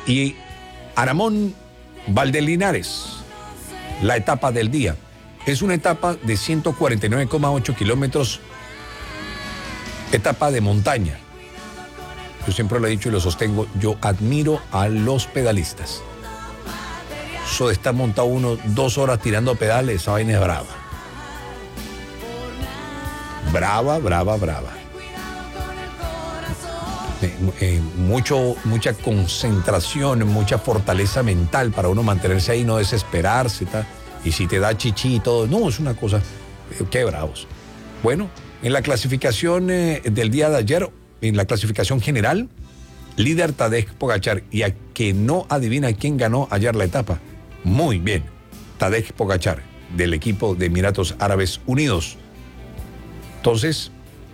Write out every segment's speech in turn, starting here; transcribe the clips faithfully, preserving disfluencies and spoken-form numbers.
Y Aramón Valdelinares, la etapa del día. Es una etapa de ciento cuarenta y nueve coma ocho kilómetros, etapa de montaña. Yo siempre lo he dicho y lo sostengo, yo admiro a los pedalistas. Eso de estar montado uno dos horas tirando pedales, esa vaina es brava. Brava, brava, brava. Eh, eh, mucho, mucha concentración, mucha fortaleza mental para uno mantenerse ahí, no desesperarse, tal. Y si te da chichi y todo, no, es una cosa, eh, qué bravos. Bueno, en la clasificación eh, del día de ayer, en la clasificación general, líder Tadej Pogačar, y a que no adivina quién ganó ayer la etapa. Muy bien, Tadej Pogačar, del equipo de Emiratos Árabes Unidos. Entonces,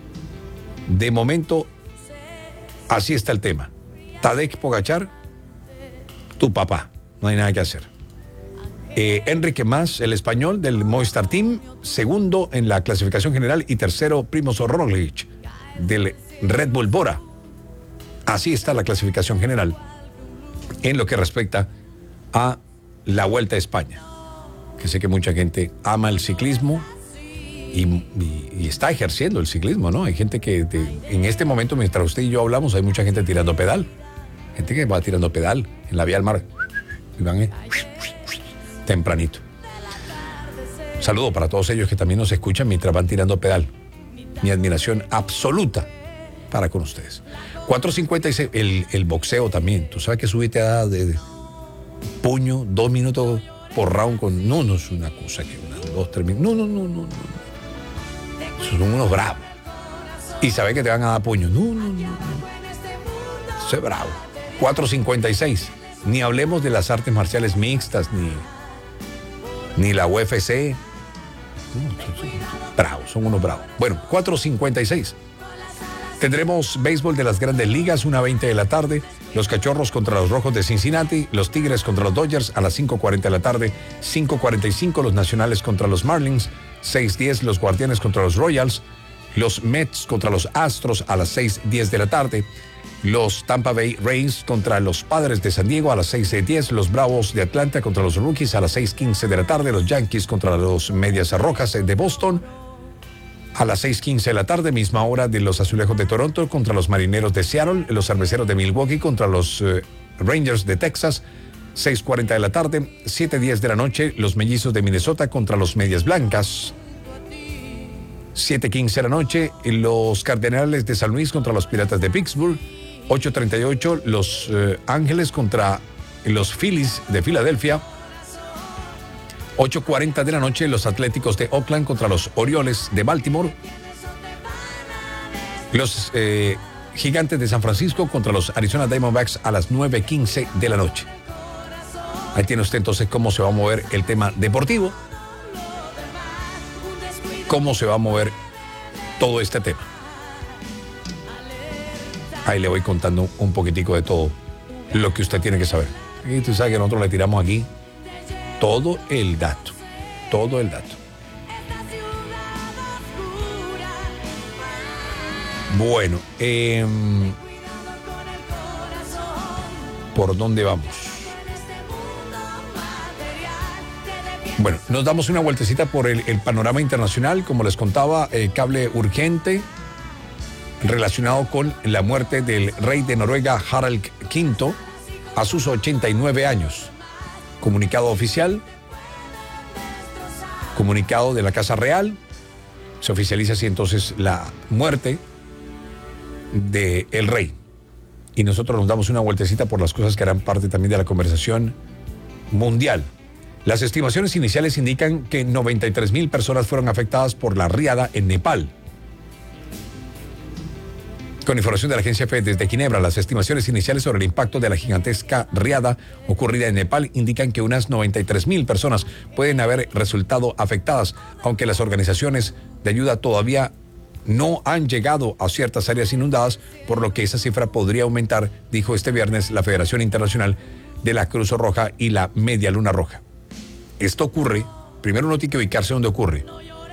de momento, así está el tema. Tadej Pogačar, tu papá, no hay nada que hacer. Eh, Enrique Mas, el español del Movistar Team, segundo en la clasificación general y tercero Primož Roglič del Red Bull Bora. Así está la clasificación general en lo que respecta a la Vuelta a España, que sé que mucha gente ama el ciclismo y, y, y está ejerciendo el ciclismo, ¿no? Hay gente que de, en este momento, mientras usted y yo hablamos, hay mucha gente tirando pedal, gente que va tirando pedal en la vía al mar y van eh, tempranito. Saludo para todos ellos que también nos escuchan mientras van tirando pedal. Mi admiración absoluta para con ustedes. cuatro cincuenta y seis, el, el boxeo también. Tú sabes que subiste a de, de puño, dos minutos por round con... No, no es una cosa que una, dos, tres minutos. No, no, no, no, no. Son unos bravos. Y sabes que te van a dar puño. No, no, no, no. Eso es bravo. cuatro cincuenta y seis. Ni hablemos de las artes marciales mixtas, ni, ni la U F C. No, son, son bravos, son unos bravos. Bueno, cuatro cincuenta y seis. Tendremos béisbol de las Grandes Ligas, una veinte de la tarde. Los Cachorros contra los Rojos de Cincinnati. Los Tigres contra los Dodgers a las cinco cuarenta de la tarde. cinco cuarenta y cinco los Nacionales contra los Marlins. seis diez los Guardianes contra los Royals. Los Mets contra los Astros a las seis diez de la tarde. Los Tampa Bay Rays contra los Padres de San Diego a las seis diez. Los Bravos de Atlanta contra los Rockies a las seis quince de la tarde. Los Yankees contra los Medias Rojas de Boston a las seis quince de la tarde, misma hora de los Azulejos de Toronto contra los Marineros de Seattle, los Cerveceros de Milwaukee contra los uh, Rangers de Texas, seis cuarenta de la tarde, siete diez de la noche, los Mellizos de Minnesota contra los Medias Blancas, siete quince de la noche, los Cardenales de San Luis contra los Piratas de Pittsburgh, ocho treinta y ocho, los uh, Ángeles contra los Phillies de Filadelfia, ocho cuarenta de la noche, los Atléticos de Oakland contra los Orioles de Baltimore. Los eh, Gigantes de San Francisco contra los Arizona Diamondbacks a las nueve quince de la noche. Ahí tiene usted entonces cómo se va a mover el tema deportivo, cómo se va a mover todo este tema. Ahí le voy contando un poquitico de todo lo que usted tiene que saber. Y tú sabes que nosotros le tiramos aquí todo el dato, todo el dato. Bueno, eh, ¿por dónde vamos? Bueno, nos damos una vueltecita por el, el panorama internacional, como les contaba, eh, cable urgente relacionado con la muerte del rey de Noruega, Harald quinto, a sus ochenta y nueve años. Comunicado oficial, comunicado de la Casa Real, se oficializa así entonces la muerte del rey. Y nosotros nos damos una vueltecita por las cosas que harán parte también de la conversación mundial. Las estimaciones iniciales indican que noventa y tres mil personas fueron afectadas por la riada en Nepal. Con información de la agencia F E desde Ginebra, las estimaciones iniciales sobre el impacto de la gigantesca riada ocurrida en Nepal indican que unas noventa y tres mil personas pueden haber resultado afectadas, aunque las organizaciones de ayuda todavía no han llegado a ciertas áreas inundadas, por lo que esa cifra podría aumentar, dijo este viernes la Federación Internacional de la Cruz Roja y la Media Luna Roja. Esto ocurre, primero uno tiene que ubicarse donde ocurre.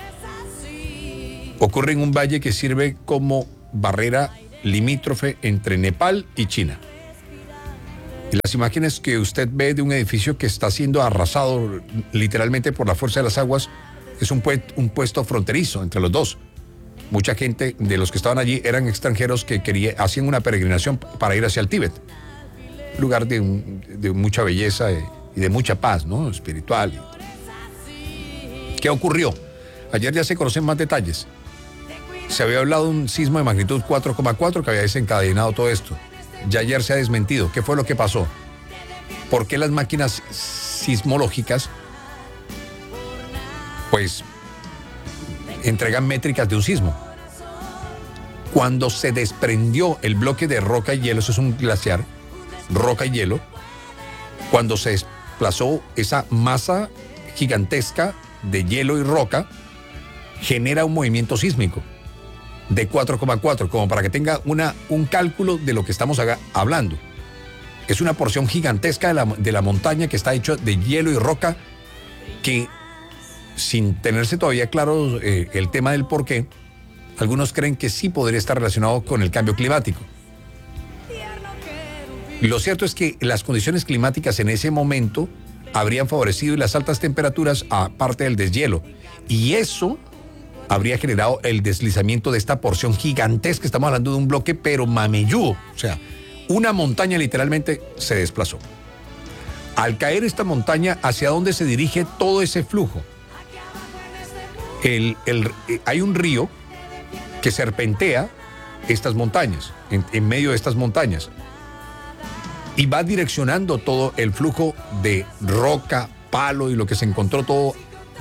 Ocurre en un valle que sirve como barrera limítrofe entre Nepal y China. Y las imágenes que usted ve de un edificio que está siendo arrasado literalmente por la fuerza de las aguas es un, pu- un puesto fronterizo entre los dos. Mucha gente de los que estaban allí eran extranjeros que quería, hacían una peregrinación para ir hacia el Tíbet. Lugar de, un- de mucha belleza y de mucha paz, ¿no? Espiritual. ¿Qué ocurrió? Ayer ya se conocen más detalles. Se había hablado de un sismo de magnitud cuatro coma cuatro que había desencadenado todo esto. Ya ayer se ha desmentido. ¿Qué fue lo que pasó? ¿Por qué las máquinas sismológicas pues entregan métricas de un sismo? Cuando se desprendió el bloque de roca y hielo, eso es un glaciar, roca y hielo, cuando se desplazó esa masa gigantesca de hielo y roca, genera un movimiento sísmico de cuatro coma cuatro, como para que tenga una, un cálculo de lo que estamos haga, hablando. Es una porción gigantesca de la, de la montaña que está hecha de hielo y roca que, sin tenerse todavía claro eh, el tema del por qué, algunos creen que sí podría estar relacionado con el cambio climático. Lo cierto es que las condiciones climáticas en ese momento habrían favorecido las altas temperaturas aparte del deshielo. Y eso habría generado el deslizamiento de esta porción gigantesca. Estamos hablando de un bloque, pero mameyudo. O sea, una montaña literalmente se desplazó. Al caer esta montaña, ¿hacia dónde se dirige todo ese flujo? El, el, eh, hay un río que serpentea estas montañas, en, en medio de estas montañas, y va direccionando todo el flujo de roca, palo y lo que se encontró todo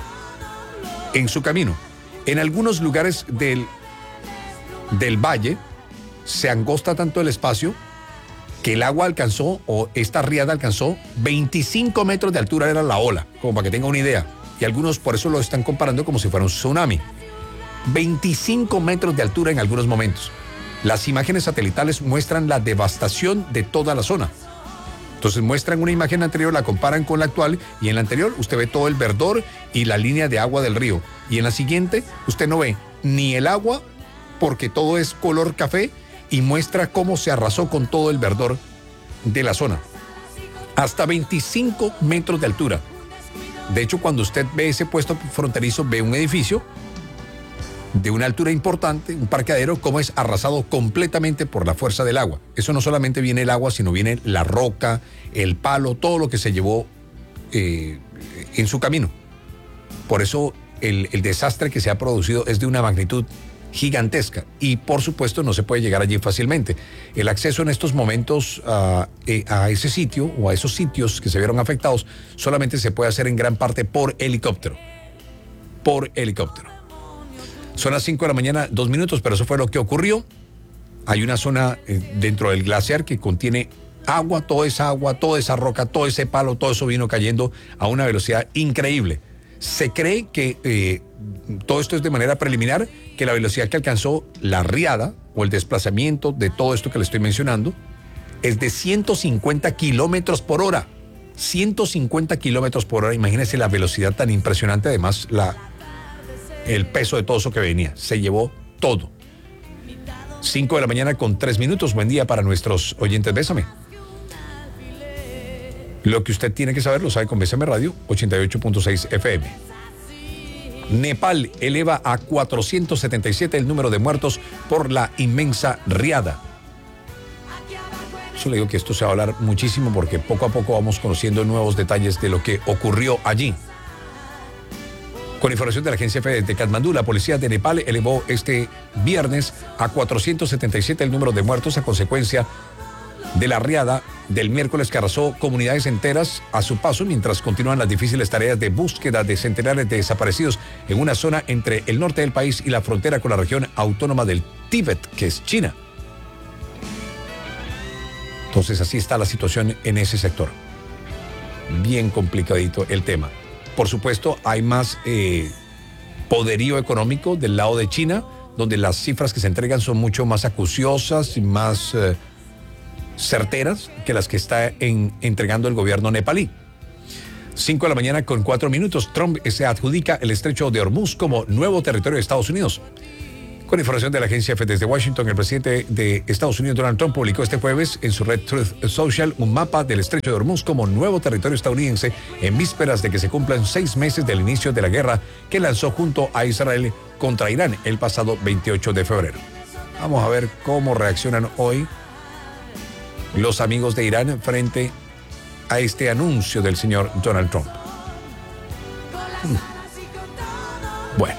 en su camino. En algunos lugares del, del valle se angosta tanto el espacio que el agua alcanzó, o esta riada alcanzó veinticinco metros de altura, era la ola, como para que tenga una idea. Y algunos por eso lo están comparando como si fuera un tsunami. veinticinco metros de altura en algunos momentos. Las imágenes satelitales muestran la devastación de toda la zona. Entonces muestran una imagen anterior, la comparan con la actual, y en la anterior usted ve todo el verdor y la línea de agua del río. Y en la siguiente usted no ve ni el agua, porque todo es color café, y muestra cómo se arrasó con todo el verdor de la zona. Hasta veinticinco metros de altura. De hecho, cuando usted ve ese puesto fronterizo, ve un edificio de una altura importante, un parqueadero, como es arrasado completamente por la fuerza del agua. Eso no solamente viene el agua, sino viene la roca, el palo, todo lo que se llevó eh, en su camino. Por eso el, el desastre que se ha producido es de una magnitud gigantesca y por supuesto no se puede llegar allí fácilmente. El acceso en estos momentos a, a ese sitio o a esos sitios que se vieron afectados solamente se puede hacer en gran parte por helicóptero. Por helicóptero. Son las cinco de la mañana, dos minutos, pero eso fue lo que ocurrió. Hay una zona eh, dentro del glaciar que contiene agua, toda esa agua, toda esa roca, todo ese palo, todo eso vino cayendo a una velocidad increíble. Se cree que eh, todo esto es de manera preliminar, que la velocidad que alcanzó la riada o el desplazamiento de todo esto que le estoy mencionando es de ciento cincuenta kilómetros por hora. ciento cincuenta kilómetros por hora, imagínense la velocidad tan impresionante, además la... el peso de todo eso que venía, se llevó todo. cinco de la mañana con tres minutos, buen día para nuestros oyentes, Bésame. Lo que usted tiene que saber lo sabe con Bésame Radio, ochenta y ocho punto seis F M. Nepal eleva a cuatrocientos setenta y siete el número de muertos por la inmensa riada. Yo le digo que esto se va a hablar muchísimo porque poco a poco vamos conociendo nuevos detalles de lo que ocurrió allí. Con información de la agencia F de Katmandú, la policía de Nepal elevó este viernes a cuatrocientos setenta y siete el número de muertos a consecuencia de la riada del miércoles que arrasó comunidades enteras a su paso mientras continúan las difíciles tareas de búsqueda de centenares de desaparecidos en una zona entre el norte del país y la frontera con la región autónoma del Tíbet, que es China. Entonces así está la situación en ese sector. Bien complicadito el tema. Por supuesto, hay más eh, poderío económico del lado de China, donde las cifras que se entregan son mucho más acuciosas y más eh, certeras que las que está en, entregando el gobierno nepalí. Cinco de la mañana con cuatro minutos, Trump se adjudica el estrecho de Hormuz como nuevo territorio de Estados Unidos. Con información de la agencia F desde Washington, el presidente de Estados Unidos, Donald Trump, publicó este jueves en su red Truth Social un mapa del Estrecho de Hormuz como nuevo territorio estadounidense en vísperas de que se cumplan seis meses del inicio de la guerra que lanzó junto a Israel contra Irán el pasado veintiocho de febrero. Vamos a ver cómo reaccionan hoy los amigos de Irán frente a este anuncio del señor Donald Trump. Hmm. Bueno.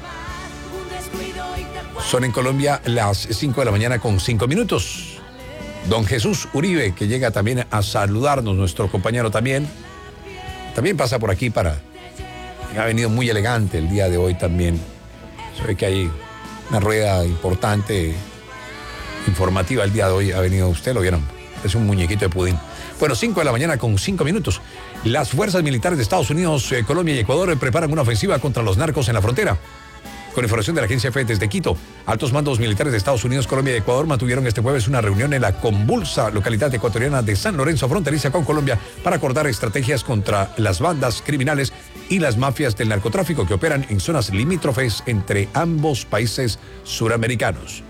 Son en Colombia las cinco de la mañana con cinco minutos. Don Jesús Uribe, que llega también a saludarnos, nuestro compañero también. También pasa por aquí para... Ha venido muy elegante el día de hoy también. Se ve que hay una rueda importante, informativa el día de hoy. Ha venido usted, ¿lo vieron? Es un muñequito de pudín. Bueno, cinco de la mañana con cinco minutos. Las fuerzas militares de Estados Unidos, eh, Colombia y Ecuador preparan una ofensiva contra los narcos en la frontera. Con información de la agencia F desde Quito, altos mandos militares de Estados Unidos, Colombia y Ecuador mantuvieron este jueves una reunión en la convulsa localidad ecuatoriana de San Lorenzo, fronteriza con Colombia, para acordar estrategias contra las bandas criminales y las mafias del narcotráfico que operan en zonas limítrofes entre ambos países suramericanos.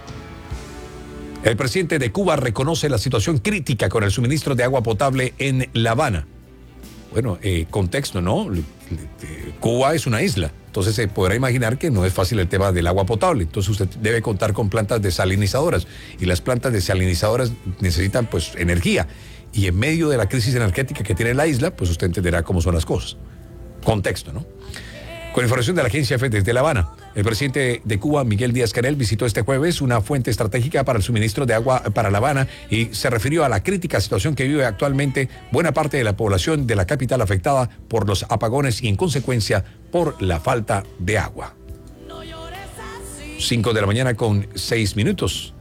El presidente de Cuba reconoce la situación crítica con el suministro de agua potable en La Habana. Bueno, eh, contexto, ¿no? Cuba es una isla, entonces se podrá imaginar que no es fácil el tema del agua potable. Entonces usted debe contar con plantas desalinizadoras y las plantas desalinizadoras necesitan pues energía. Y en medio de la crisis energética que tiene la isla, pues usted entenderá cómo son las cosas. Contexto, ¿no? Con información de la agencia F desde La Habana, el presidente de Cuba, Miguel Díaz-Canel, visitó este jueves una fuente estratégica para el suministro de agua para La Habana y se refirió a la crítica situación que vive actualmente buena parte de la población de la capital afectada por los apagones y en consecuencia por la falta de agua. Cinco de la mañana con seis minutos.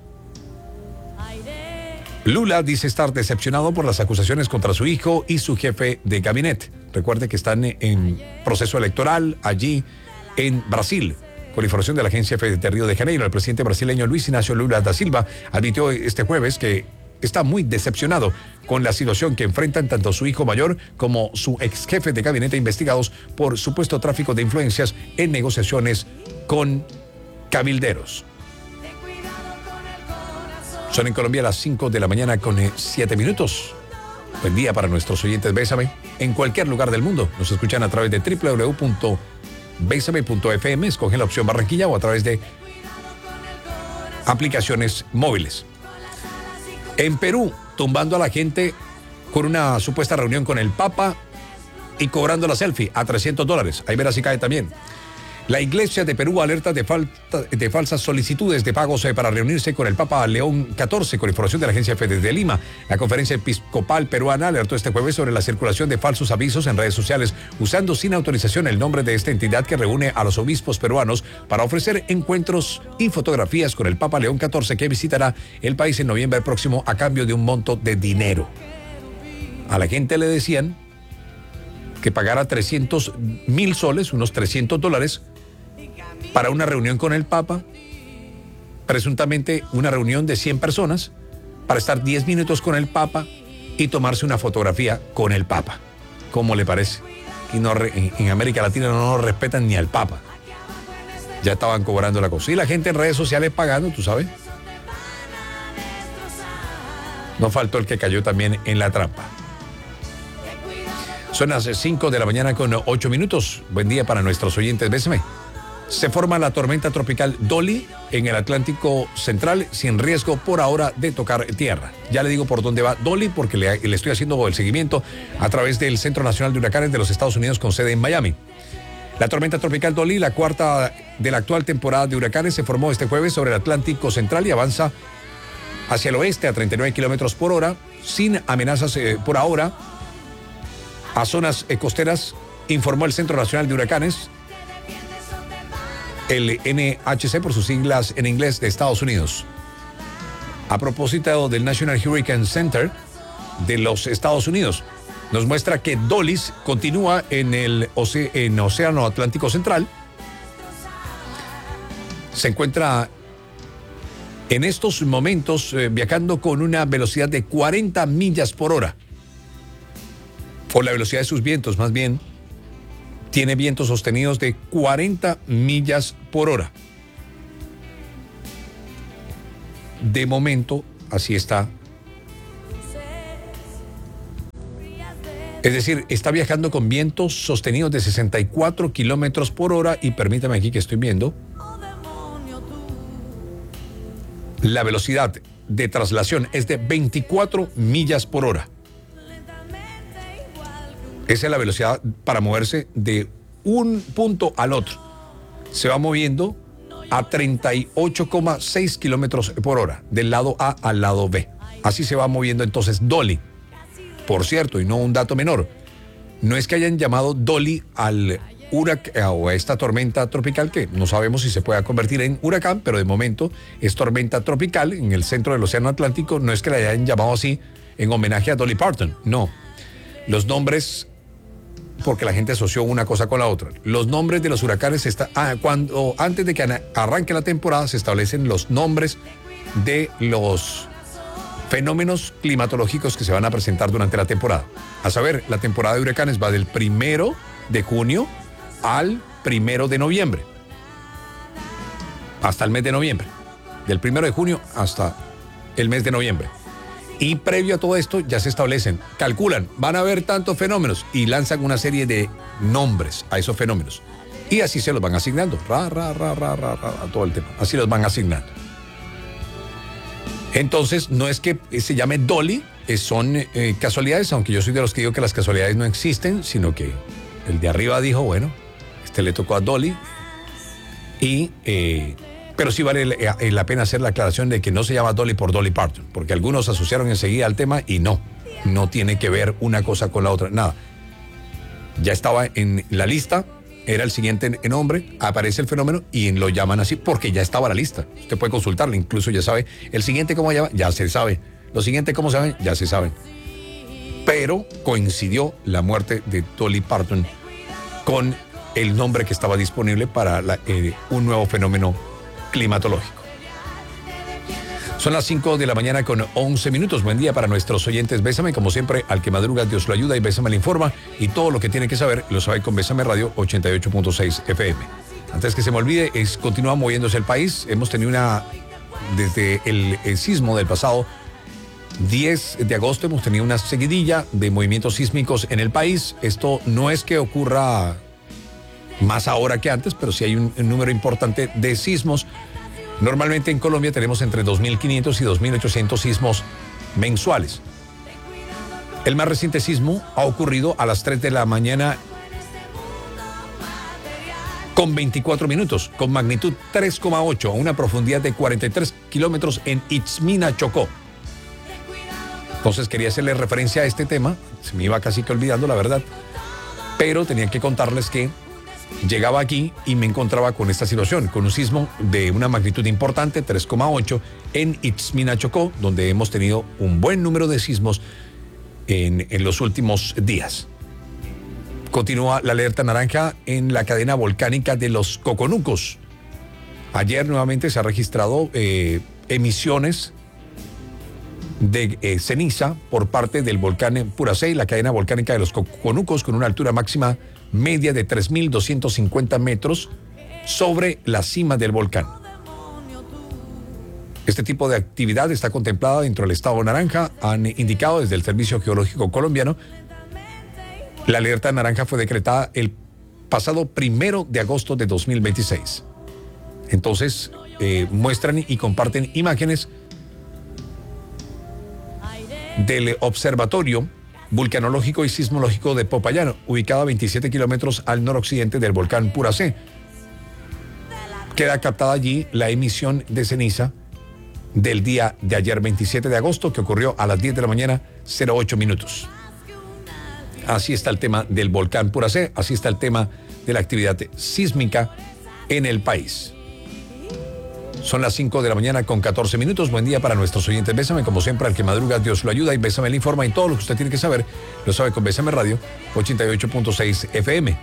Lula dice estar decepcionado por las acusaciones contra su hijo y su jefe de gabinete. Recuerde que están en proceso electoral allí en Brasil. Con información de la agencia F de Río de Janeiro, el presidente brasileño Luis Inácio Lula da Silva admitió este jueves que está muy decepcionado con la situación que enfrentan tanto su hijo mayor como su ex jefe de gabinete investigados por supuesto tráfico de influencias en negociaciones con cabilderos. Son en Colombia las cinco de la mañana con siete minutos. Buen día para nuestros oyentes Bésame. En cualquier lugar del mundo nos escuchan a través de doble u doble u doble u punto bésame punto efe eme, escogen la opción Barranquilla o a través de aplicaciones móviles. En Perú, tumbando a la gente con una supuesta reunión con el Papa y cobrando la selfie a trescientos dólares. Ahí verás si cae también. La Iglesia de Perú alerta de, falta, de falsas solicitudes de pagos eh, para reunirse con el Papa León catorce, con información de la agencia F de Lima. La Conferencia Episcopal Peruana alertó este jueves sobre la circulación de falsos avisos en redes sociales, usando sin autorización el nombre de esta entidad que reúne a los obispos peruanos para ofrecer encuentros y fotografías con el Papa León catorce, que visitará el país en noviembre próximo a cambio de un monto de dinero. A la gente le decían que pagara trescientos mil soles, unos trescientos dólares, para una reunión con el Papa, presuntamente una reunión de cien personas, para estar diez minutos con el Papa y tomarse una fotografía con el Papa. ¿Cómo le parece? Y no, en América Latina no nos respetan ni al Papa. Ya estaban cobrando la cosa. Y la gente en redes sociales pagando, tú sabes. No faltó el que cayó también en la trampa. Son las cinco de la mañana con ocho minutos. Buen día para nuestros oyentes. Bésame. Se forma la tormenta tropical Dolly en el Atlántico Central sin riesgo por ahora de tocar tierra. Ya le digo por dónde va Dolly porque le, le estoy haciendo el seguimiento a través del Centro Nacional de Huracanes de los Estados Unidos con sede en Miami. La tormenta tropical Dolly, la cuarta de la actual temporada de huracanes, se formó este jueves sobre el Atlántico Central y avanza hacia el oeste a treinta y nueve kilómetros por hora, sin amenazas eh, por ahora a zonas eh, costeras, informó el Centro Nacional de Huracanes, el N H C por sus siglas en inglés de Estados Unidos. A propósito del National Hurricane Center de los Estados Unidos, nos muestra que Dolly continúa en el oce- en Océano Atlántico Central. Se encuentra en estos momentos eh, viajando con una velocidad de cuarenta millas por hora. O la velocidad de sus vientos, más bien. Tiene vientos sostenidos de cuarenta millas por hora. de momento, así está. Es decir, está viajando con vientos sostenidos de sesenta y cuatro kilómetros por hora y permítame aquí que estoy viendo. La velocidad de traslación es de veinticuatro millas por hora. Esa es la velocidad para moverse de un punto al otro. Se va moviendo a treinta y ocho coma seis kilómetros por hora, del lado A al lado B. Así se va moviendo entonces Dolly. Por cierto, y no un dato menor, no es que hayan llamado Dolly al huracán o a esta tormenta tropical, que no sabemos si se pueda convertir en huracán, pero de momento es tormenta tropical en el centro del Océano Atlántico. No es que la hayan llamado así en homenaje a Dolly Parton, no. Los nombres, porque la gente asoció una cosa con la otra. Los nombres de los huracanes, está, ah, cuando, antes de que arranque la temporada, se establecen los nombres de los fenómenos climatológicos que se van a presentar durante la temporada. A saber, la temporada de huracanes va del primero de junio al primero de noviembre. Hasta el mes de noviembre. Del primero de junio hasta el mes de noviembre. Y previo a todo esto ya se establecen, calculan, van a haber tantos fenómenos y lanzan una serie de nombres a esos fenómenos. Y así se los van asignando. Ra, ra, ra, ra, ra, ra, a todo el tema. Así los van asignando. Entonces, no es que se llame Dolly, son eh, casualidades, aunque yo soy de los que digo que las casualidades no existen, sino que el de arriba dijo, bueno, este le tocó a Dolly, y, eh, pero sí vale la, la pena hacer la aclaración de que no se llama Dolly por Dolly Parton, porque algunos asociaron enseguida al tema y no, no tiene que ver una cosa con la otra, nada. Ya estaba en la lista, era el siguiente nombre, aparece el fenómeno y lo llaman así porque ya estaba la lista. Usted puede consultarla, incluso ya sabe. El siguiente cómo se llama, ya se sabe. Lo siguiente cómo se llama, ya se sabe. Pero coincidió la muerte de Dolly Parton con el nombre que estaba disponible para la, eh, un nuevo fenómeno climatológico. Son las cinco de la mañana con once minutos. Buen día para nuestros oyentes. Bésame, como siempre, al que madruga Dios lo ayuda y Bésame le informa. Y todo lo que tiene que saber lo sabe con Bésame Radio ochenta y ocho punto seis F M. Antes que se me olvide, es, continúa moviéndose el país. Hemos tenido una, desde el, el sismo del pasado diez de agosto, hemos tenido una seguidilla de movimientos sísmicos en el país. Esto no es que ocurra más ahora que antes, pero sí hay un, un número importante de sismos. Normalmente en Colombia tenemos entre dos mil quinientos y dos mil ochocientos sismos mensuales. El más reciente sismo ha ocurrido a las tres de la mañana con veinticuatro minutos, con magnitud tres coma ocho, a una profundidad de cuarenta y tres kilómetros en Itzmina, Chocó. Entonces quería hacerle referencia a este tema, se me iba casi que olvidando la verdad, pero tenía que contarles que llegaba aquí y me encontraba con esta situación, con un sismo de una magnitud importante, tres coma ocho, en Itzmina, Chocó, donde hemos tenido un buen número de sismos en, en los últimos días. Continúa la alerta naranja en la cadena volcánica de los Coconucos. Ayer nuevamente se ha registrado eh, emisiones de eh, ceniza por parte del volcán Puracé, la cadena volcánica de los Coconucos, con una altura máxima media de tres mil doscientos cincuenta metros sobre la cima del volcán. Este tipo de actividad está contemplada dentro del estado naranja, han indicado desde el Servicio Geológico Colombiano. La alerta naranja fue decretada el pasado primero de agosto de dos mil veintiséis. Entonces, eh, muestran y comparten imágenes del Observatorio Vulcanológico y Sismológico de Popayán, ubicado a veintisiete kilómetros al noroccidente del volcán Puracé. Queda captada allí la emisión de ceniza del día de ayer, veintisiete de agosto, que ocurrió a las diez de la mañana, cero ocho minutos. Así está el tema del volcán Puracé, así está el tema de la actividad sísmica en el país. Son las cinco de la mañana con catorce minutos. Buen día para nuestros oyentes. Bésame, como siempre, al que madruga Dios lo ayuda y Bésame le informa, y todo lo que usted tiene que saber lo sabe con Bésame Radio ochenta y ocho punto seis F M.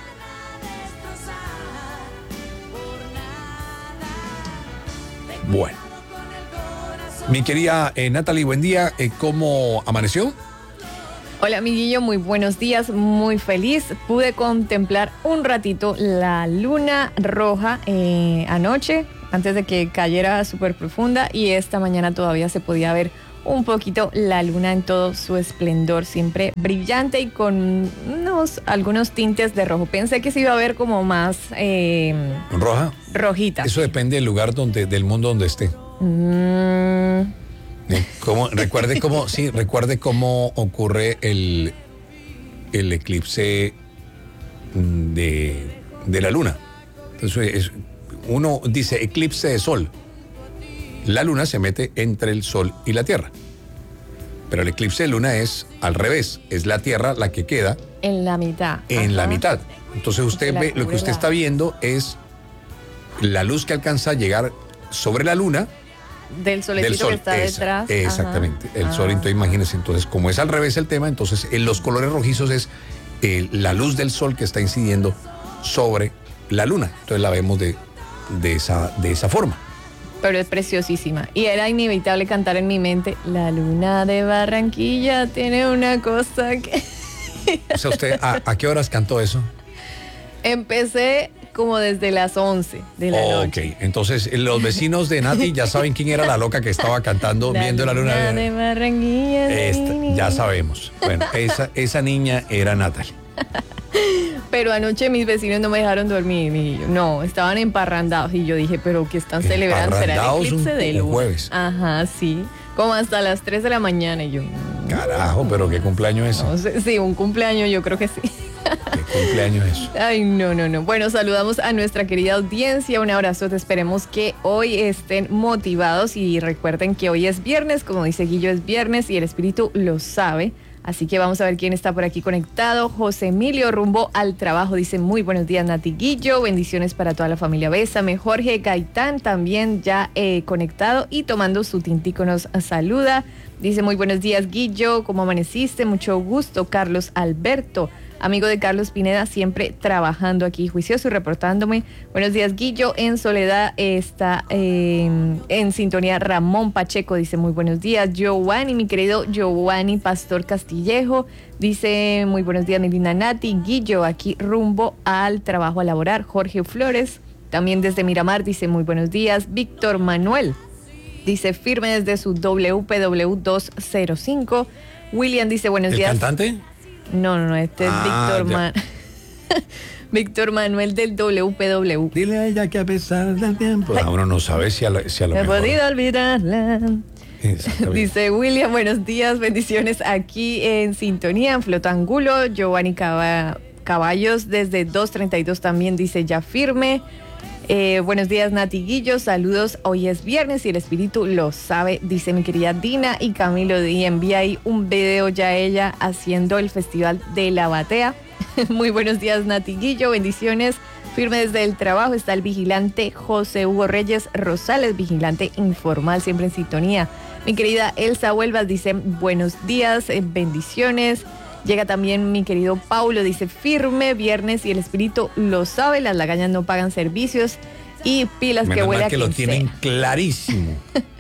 Bueno. Mi querida eh, Natalie, buen día. Eh, ¿Cómo amaneció? Hola, amiguillo, muy buenos días, muy feliz. Pude contemplar un ratito la luna roja eh, anoche, antes de que cayera súper profunda, y esta mañana todavía se podía ver un poquito la luna en todo su esplendor, siempre brillante y con unos, algunos tintes de rojo. Pensé que se iba a ver como más eh, ¿roja? Rojita. Eso depende del lugar donde, del mundo donde esté. Mm. Como, recuerde cómo, sí, recuerde cómo ocurre el, el eclipse de, de la luna. Entonces, es, uno dice eclipse de sol. La luna se mete entre el sol y la tierra. Pero el eclipse de luna es al revés, es la tierra la que queda en la mitad. En Ajá. la mitad. Entonces usted ve, lo que usted está viendo es la luz que alcanza a llegar sobre la luna del solecito del sol, que está esa, detrás. Exactamente, Ajá. el ah. sol, entonces imagínense, entonces como es al revés el tema, entonces en los colores rojizos es eh, la luz del sol que está incidiendo sobre la luna, entonces la vemos de, de, esa, de esa forma. Pero es preciosísima. Y era inevitable cantar en mi mente, la luna de Barranquilla tiene una cosa que... O sea, ¿usted a, a qué horas cantó eso? Empecé como desde las once de la oh, noche. Ok, entonces los vecinos de Nati ya saben quién era la loca que estaba cantando la viendo la luna de, de Barranquilla. Esta, ya sabemos. Bueno, esa, esa niña era Natalie. Pero anoche mis vecinos no me dejaron dormir, mi niño. No, estaban emparrandados y yo dije, pero ¿qué están celebrando? ¿Será el eclipse un, de luna? Un jueves. Ajá, sí. Como hasta las tres de la mañana y yo... Carajo, pero ¿qué cumpleaños es? No sé, sí, un cumpleaños yo creo que sí. ¿Qué cumpleaños es? Ay, no, no, no. Bueno, saludamos a nuestra querida audiencia. Un abrazo. Te esperemos que hoy estén motivados y recuerden que hoy es viernes. Como dice Guillo, es viernes y el espíritu lo sabe. Así que vamos a ver quién está por aquí conectado. José Emilio, rumbo al trabajo, dice muy buenos días, Nati Guillo. Bendiciones para toda la familia Bésame. Jorge Gaitán también ya eh, conectado y tomando su tintico nos saluda. Dice muy buenos días, Guillo. ¿Cómo amaneciste? Mucho gusto. Carlos Alberto, amigo de Carlos Pineda, siempre trabajando aquí, juicioso y reportándome. Buenos días, Guillo. En Soledad está eh, en sintonía Ramón Pacheco, dice muy buenos días. Giovanni, mi querido Giovanni Pastor Castillejo, dice muy buenos días, mi linda Nati. Guillo, aquí rumbo al trabajo a laborar. Jorge Flores, también desde Miramar, dice muy buenos días. Víctor Manuel, dice firme desde su W P W doscientos cinco. William dice buenos ¿El días. ¿El cantante? No, no, no, este ah, es Víctor Man... Víctor Manuel del W P W. Dile a ella que a pesar del tiempo... Ah, uno no sabe si a, la, si a lo Me he mejor... podido olvidarla. Dice William, buenos días, bendiciones aquí en sintonía, en Flotangulo. Giovanni Caba... Caballos desde dos treinta y dos también dice ya firme. Eh, buenos días, Nati Guillo, saludos, hoy es viernes y el espíritu lo sabe, dice mi querida Dina. Y Camilo, y envía ahí un video ya ella haciendo el festival de la batea. Muy buenos días, Nati Guillo, bendiciones, firme desde el trabajo. Está el vigilante José Hugo Reyes Rosales, vigilante informal, siempre en sintonía. Mi querida Elsa Huelvas dice buenos días, eh, bendiciones. Llega también mi querido Paulo, dice firme, viernes y el espíritu lo sabe, las lagañas no pagan servicios y pilas Menos que huele mal a que lo tienen clarísimo.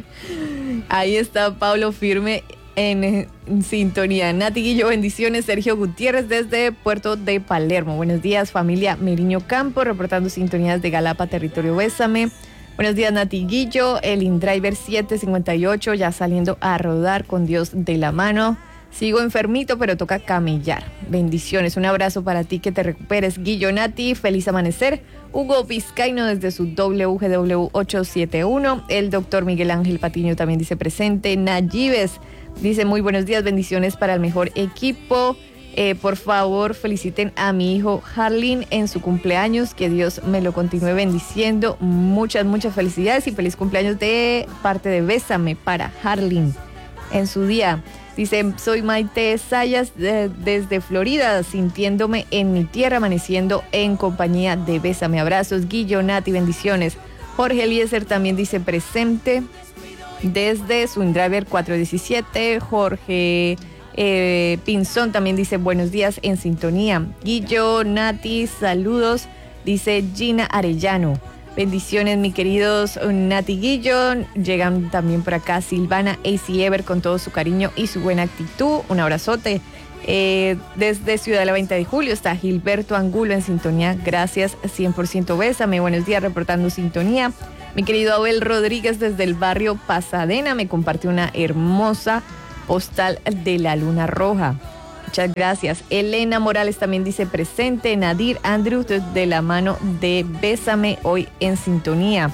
Ahí está Paulo firme en, en sintonía. Nati Guillo, bendiciones. Sergio Gutiérrez desde Puerto de Palermo. Buenos días, familia Meriño Campo, reportando sintonías de Galapa, territorio Bésame. Buenos días, Nati Guillo. El InDriver siete cincuenta y ocho ya saliendo a rodar con Dios de la mano. Sigo enfermito, pero toca camellar. Bendiciones. Un abrazo para ti, que te recuperes. Guillo, Nati, feliz amanecer. Hugo Vizcaíno desde su W G W ochocientos setenta y uno. El doctor Miguel Ángel Patiño también dice presente. Nayibes dice muy buenos días, bendiciones para el mejor equipo. Eh, por favor, feliciten a mi hijo Harlin en su cumpleaños. Que Dios me lo continúe bendiciendo. Muchas, muchas felicidades y feliz cumpleaños de parte de Bésame para Harlin en su día. Dice, soy Maite Sayas de, desde Florida, sintiéndome en mi tierra, amaneciendo en compañía de Bésame. Abrazos, Guillo, Nati, bendiciones. Jorge Eliezer también dice presente desde su InDriver cuatrocientos diecisiete. Jorge eh, Pinzón también dice buenos días en sintonía. Guillo, Nati, saludos, dice Gina Arellano. Bendiciones, mi queridos Nati Guillo. Llegan también por acá Silvana A C Ever con todo su cariño y su buena actitud. Un abrazote. Eh, desde Ciudad de la veinte de julio está Gilberto Angulo en sintonía. Gracias, cien por ciento Bésame. Buenos días, reportando sintonía. Mi querido Abel Rodríguez desde el barrio Pasadena me compartió una hermosa postal de la luna roja. Muchas gracias. Elena Morales también dice presente. Nadir Andrews de la mano de Bésame hoy en sintonía.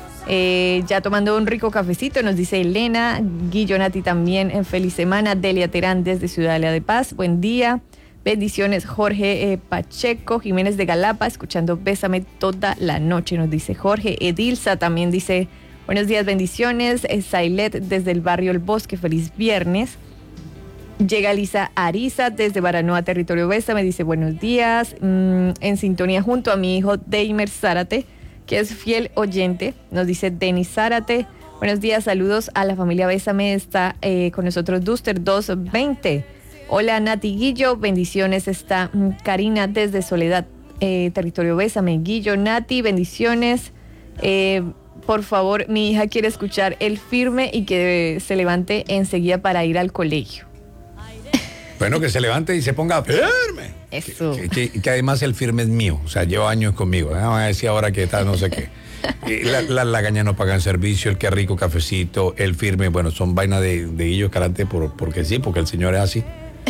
Eh, ya tomando un rico cafecito, nos dice Elena. Guillo Nati también en feliz semana. Delia Terán desde Ciudadela de Paz. Buen día. Bendiciones, Jorge eh, Pacheco, Jiménez de Galapa, escuchando Bésame toda la noche, nos dice Jorge. Edilza también dice, buenos días, bendiciones. Eh, Sailet desde el barrio El Bosque, feliz viernes. Llega Lisa Ariza desde Baranoa, territorio Bésame, dice buenos días. Mm, en sintonía junto a mi hijo Deimer Zárate, que es fiel oyente, nos dice Denis Zárate. Buenos días, saludos a la familia Bésame, está eh, con nosotros Duster doscientos veinte. Hola Nati Guillo, bendiciones, está Karina desde Soledad, eh, territorio Bésame. Guillo, Nati, bendiciones. Eh, por favor, mi hija quiere escuchar El Firme y que se levante enseguida para ir al colegio. Bueno, que se levante y se ponga firme. Eso. Que, que, que además el firme es mío, o sea, lleva años conmigo. ¿eh? Van a decir ahora que está no sé qué. La, la, la gaña no pagan servicio, el que rico cafecito, el firme, bueno, son vainas de, de Guillo Escalante por, porque sí, porque el señor es así.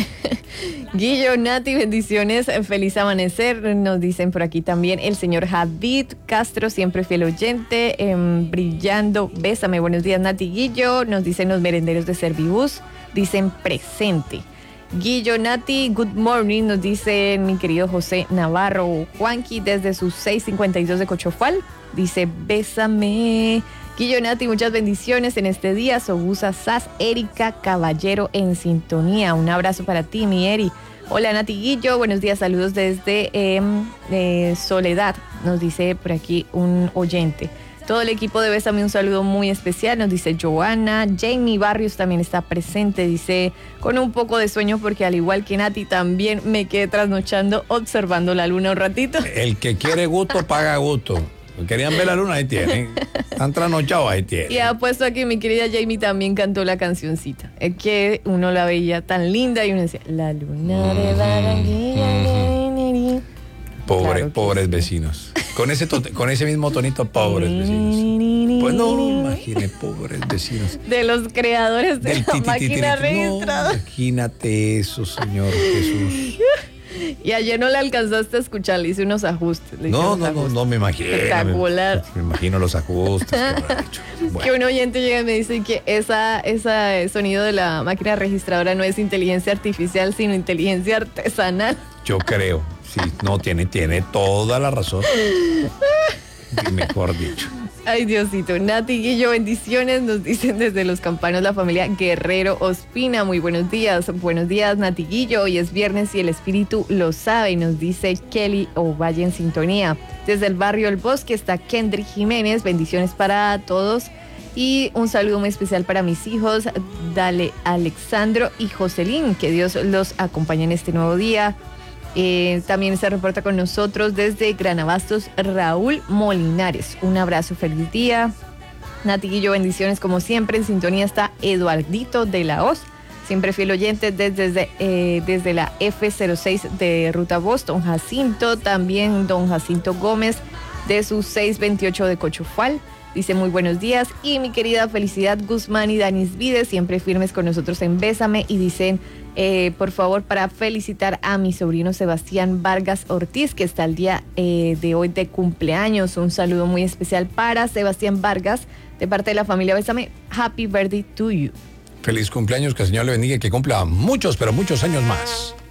Guillo, Nati, bendiciones, feliz amanecer, nos dicen por aquí también el señor Javid Castro, siempre fiel oyente, eh, brillando, bésame, buenos días Nati Guillo, nos dicen los merenderos de Servibus, dicen presente. Guillo, Nati, good morning, nos dice mi querido José Navarro Juanqui desde sus seis cincuenta y dos de Cochofal, dice bésame. Guillo, Nati, muchas bendiciones en este día. Sogusa Saz, Erika Caballero en sintonía. Un abrazo para ti, mi Eri. Hola, Nati Guillo. Buenos días, saludos desde eh, eh, Soledad. Nos dice por aquí un oyente. Todo el equipo de Bésame un saludo muy especial. Nos dice Joana. Jamie Barrios también está presente. Dice, con un poco de sueño porque al igual que Nati también me quedé trasnochando observando la luna un ratito. El que quiere gusto, paga gusto. Querían ver la luna, ahí tienen. Están trasnochados, ahí tienen. Y apuesto a que mi querida Jamie también cantó la cancioncita. Es que uno la veía tan linda y uno decía, la luna de Barranquilla. Mm-hmm. Pobre, Claro pobres sí. vecinos. Con ese, to- con ese mismo tonito, pobres vecinos. Pues no, imagine, pobres vecinos. De los creadores de Del la titititiriti. máquina No, registradora. imagínate eso, Señor Jesús. Y ayer no la alcanzaste a escuchar, le hice unos ajustes. le hice No, unos no, no, ajustes. no me imagino. Espectacular. Me, me imagino los ajustes que habrá hecho. Bueno. Que un oyente llega y me dice que esa, ese sonido de la máquina registradora no es inteligencia artificial, sino inteligencia artesanal. Yo creo, sí, no, tiene, tiene toda la razón. Y mejor dicho. Ay, Diosito. Nati Guillo, bendiciones, nos dicen desde Los Campanos la familia Guerrero Ospina. Muy buenos días. Buenos días, Nati Guillo. Hoy es viernes y el espíritu lo sabe, nos dice Kelly Ovalle en sintonía. Desde el barrio El Bosque está Kendrick Jiménez. Bendiciones para todos. Y un saludo muy especial para mis hijos, Dale Alexandro y Jocelyn. Que Dios los acompañe en este nuevo día. Eh, también se reporta con nosotros desde Granabastos Raúl Molinares. Un abrazo, feliz día. Nati Guillo, bendiciones como siempre. En sintonía está Eduardito de la Hoz, siempre fiel oyente desde, desde, eh, desde la F cero seis de Ruta Boston. Jacinto, también don Jacinto Gómez de sus seiscientos veintiocho de Cochofal. Dice muy buenos días. Y mi querida Felicidad Guzmán y Danis Vides, siempre firmes con nosotros en Bésame. Y dicen, eh, por favor, para felicitar a mi sobrino Sebastián Vargas Ortiz, que está el día eh, de hoy de cumpleaños. Un saludo muy especial para Sebastián Vargas, de parte de la familia Bésame. Happy birthday to you. Feliz cumpleaños, que el Señor le bendiga y que cumpla muchos, pero muchos años más.